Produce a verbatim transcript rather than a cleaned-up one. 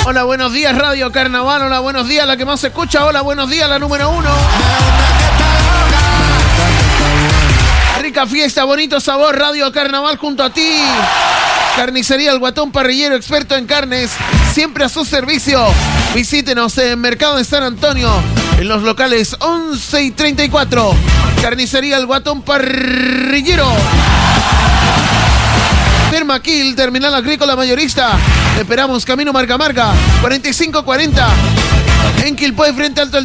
Hola, buenos días, Radio Carnaval. Hola, buenos días, la que más se escucha. Hola, buenos días, la número uno. Rica fiesta, bonito sabor, Radio Carnaval junto a ti. Carnicería El Guatón Parrillero, experto en carnes, siempre a su servicio. Visítenos en Mercado de San Antonio, en los locales once y treinta y cuatro. Carnicería El Guatón Parrillero. Termaquil, Terminal Agrícola Mayorista. Esperamos camino Marca Marca, cuarenta y cinco cuarenta. En Quilpué, frente Alto el